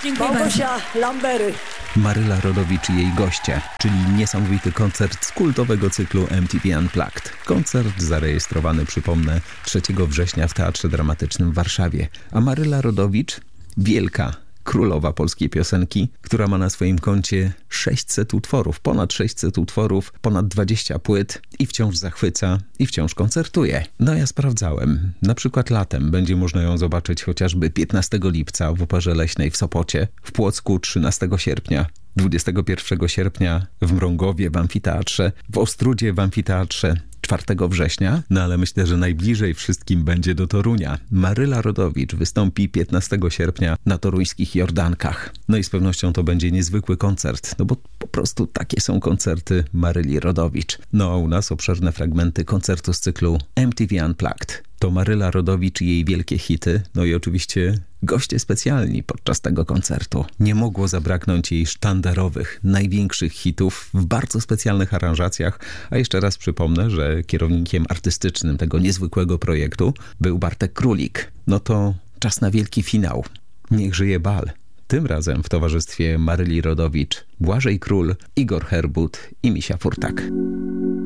Dziękuję Małgosia Lambery. Maryla Rodowicz i jej goście, czyli niesamowity koncert z kultowego cyklu MTV Unplugged. Koncert zarejestrowany, przypomnę, 3 września w Teatrze Dramatycznym w Warszawie. A Maryla Rodowicz, wielka królowa polskiej piosenki, która ma na swoim koncie 600 utworów, ponad 600 utworów, ponad 20 płyt i wciąż zachwyca i wciąż koncertuje. No ja sprawdzałem. Na przykład latem będzie można ją zobaczyć chociażby 15 lipca w Operze Leśnej w Sopocie, w Płocku 13 sierpnia, 21 sierpnia w Mrągowie w Amfiteatrze, w Ostródzie w Amfiteatrze 4 września, no ale myślę, że najbliżej wszystkim będzie do Torunia. Maryla Rodowicz wystąpi 15 sierpnia na toruńskich Jordankach. No i z pewnością to będzie niezwykły koncert, no bo po prostu takie są koncerty Maryli Rodowicz. No a u nas obszerne fragmenty koncertu z cyklu MTV Unplugged. To Maryla Rodowicz i jej wielkie hity, no i oczywiście goście specjalni podczas tego koncertu. Nie mogło zabraknąć jej sztandarowych, największych hitów w bardzo specjalnych aranżacjach, a jeszcze raz przypomnę, że kierownikiem artystycznym tego niezwykłego projektu był Bartek Królik. No to czas na wielki finał. Niech żyje bal. Tym razem w towarzystwie Maryli Rodowicz, Błażej Król, Igor Herbut i Misia Furtak.